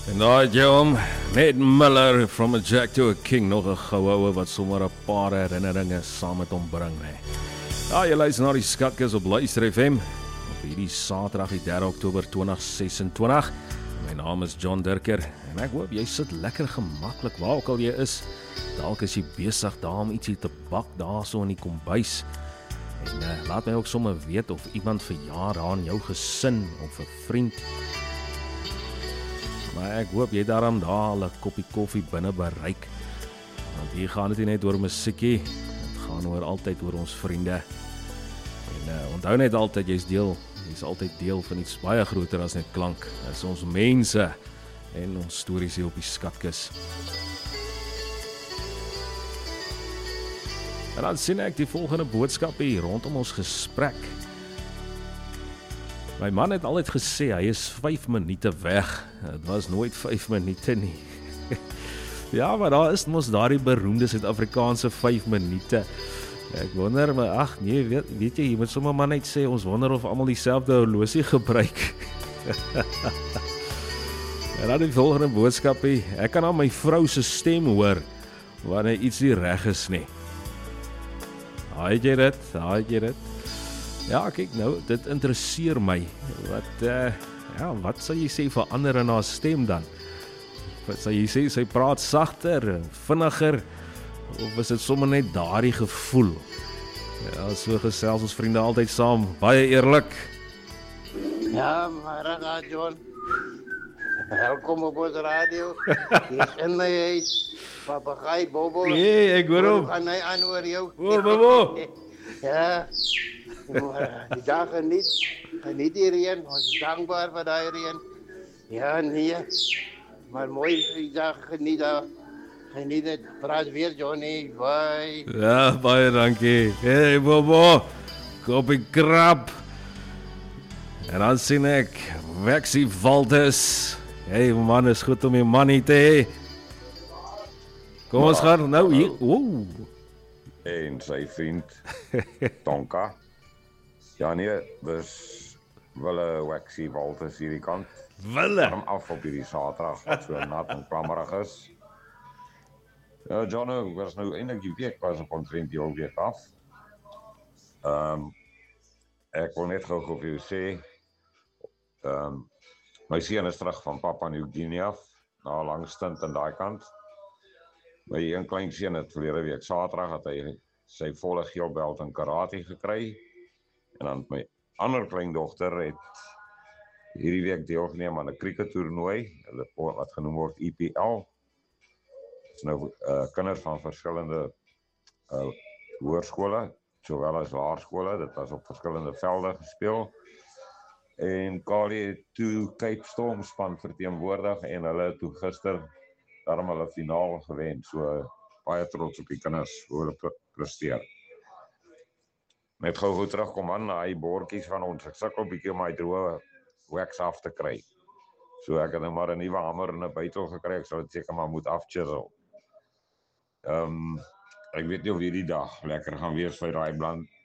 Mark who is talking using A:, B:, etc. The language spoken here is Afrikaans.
A: En daar het jy hom, Ned Miller, From a Jack to a King, nog 'n goue wat sommer 'n paar herinneringe saam met hom bring, né? Ja, jy luister na die Skatkis op Luister FM, op hierdie Saterdag die 3 Oktober 2026. My naam is John Dirker, en ek hoop jy sit lekker gemaklik waar ook al jy is. Dalk is jy besig daar om ietsie te bak daar so in die kombuis. En laat my ook sommer weet of iemand verjaar aan jou gesin of 'n vriend. Maar ek hoop jy daarom daar al 'n koppie koffie binne bereik. Want hier gaan dit nie net oor musiekie, dit gaan altyd oor ons vriende. En onthou net altyd jy's altyd deel van iets baie groter as net klank. Dit is ons mense en ons stories hier op die Skatkis. En dan sien ek die volgende boodskap hier rondom ons gesprek. My man het altyd gesê, hy is 5 minute weg. Het was nooit 5 minute nie. Ja, maar daar is mos daardie beroemde Suid-Afrikaanse 5 minute. Ek wonder, maar ag nee, weet jy moet sommer maar net sê, ons wonder of almal dieselfde horlosie gebruik. En dan die volgende boodskap hier. Ek kan aan my vrou se stem hoor, wanneer iets nie reg is nie. Haai jy dit? Ja, kyk nou, dit interesseer my. Wat sal jy sê verander in haar stem dan? Wat sal jy sê, sy praat sagter, vinniger, of is dit sommer net daardie gevoel? Ja, so gesels ons vriende altyd saam, baie eerlik.
B: Ja, maar John. Welkom op ons radio. Hier in my huis. Papegaai Bobo.
A: Nee, ek hoor hom.
B: Gaan hy aan oor jou?
A: Bobo.
B: Ja. Die dag geniet die reën. Ons is dankbaar vir daai reën. Ja, nee. Maar mooi die dag geniet dit. Praat weer Johnny. Bye.
A: Ja, baie dankie. Hey Bobo. Koppie krap. En dan sien ek Wexie Waldes. Hey man, is goed om jy manie te hê. Kom ons gaan nou hier. Ooh.
C: En sy vriend Tonka. Ja nee, dis Wille Wexie Walters hierdie kant.
A: Wille.
C: Kom af op hierdie Saterdag wat so nat en klammerig is. Ja, John, was nou eintlik die week was op omtrent die week af. Ek wil net gou vir jou sê, my seun is terug van Papua New Guinea af, na 'n lang stint aan daai kant. My een klein seun het verlede week Saterdag het hy sy volle geelbelt in karate gekry. En dan my ander kleindogter het hierdie week deelgeneem aan 'n kriekettoernooi, wat genoem word EPL. Dit is nou kinders van verskillende hoërskole, sowel as laerskole. Dit was op verskillende velde gespeel. En Kali het toe Cape Storm span verteenwoordig en hulle het toe gister daarom hulle finaal gewen. So baie trots op die kinders hoe hulle presteer. Net gou terugkom aan na die bordjies van ons. Ek sukkel 'n bietjie om my droë wax af te kry. So ek het nou maar 'n nuwe hamer en 'n bytel gekry. Ek sal dit seker maar moet afchisel. Ek weet nie of hierdie dag lekker gaan wees vir daai